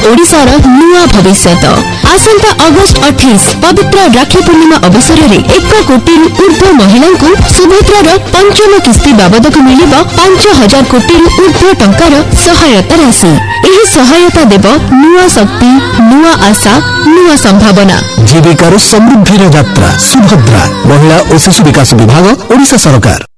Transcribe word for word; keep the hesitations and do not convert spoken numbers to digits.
ओडिशार नुआ भविष्यत। आसंता अगस्त अठाईस पवित्र राखी पूर्णिमा अवसर में एक कोटी ऊर्ध्व महिला को सुभद्रार पंचम किस्ती बाबद को मिल पांच हजार कोटी ऊर्ध्व टंकार सहायता राशि। यह सहायता देव नुआ शक्ति, नुआ आशा, नुआ संभावना। जीविकार समृद्धि यात्रा सुभद्रा महिला और शिशु विकास विभाग ओडिशा सरकार।